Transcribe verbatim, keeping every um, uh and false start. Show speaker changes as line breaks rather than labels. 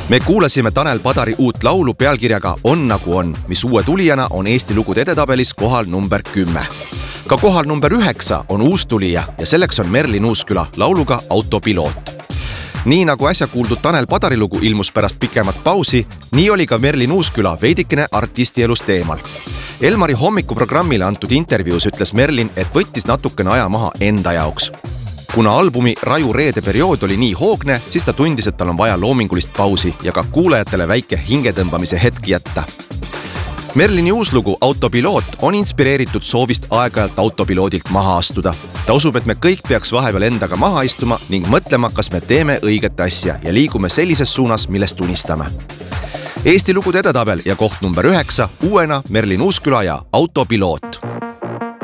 Me kuulasime Tanel Padari uut laulu pealkirjaga On nagu on, mis uue tulijana on Eesti lugude edetabelis kohal number kümme. Ka kohal number üheksa on uus tulija ja selleks on Merlin Uusküla lauluga Autopiloot. Nii nagu äsja kuuldud Tanel Padari lugu ilmus pärast pikemat pausi, nii oli ka Merlin Uusküla veidikene artisti elust eemal. Elmari hommikuprogrammile antud intervjuus ütles Merlin, et võttis natukene aja maha enda jaoks. Kuna albumi Raju reede periood oli nii hoogne, siis ta tundis, et tal on vaja loomingulist pausi ja ka kuulajatele väike hingetõmbamise hetk jätta. Merlini uus lugu Autopiloot on inspireeritud soovist aeg-ajalt autopiloodilt maha astuda. Ta usub, et me kõik peaks vahepeal endaga maha istuma ning mõtlema, kas me teeme õiget asja ja liigume sellises suunas, millest unistame. Eesti lugude edetabel ja koht number üheksa, uuena Merlin Uusküla ja Autopiloot.